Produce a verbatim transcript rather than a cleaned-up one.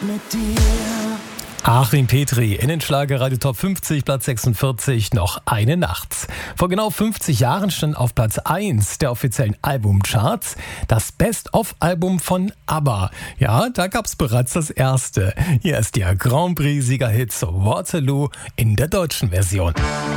mit dir. Achim Petri in den Schlagerradio Top fünfzig, Platz sechsundvierzig, noch eine Nacht. Vor genau fünfzig Jahren stand auf Platz eins der offiziellen Albumcharts das Best-of-Album von ABBA. Ja, da gab's bereits das erste. Hier ist der Grand Prix-Siegerhit Waterloo in der deutschen Version.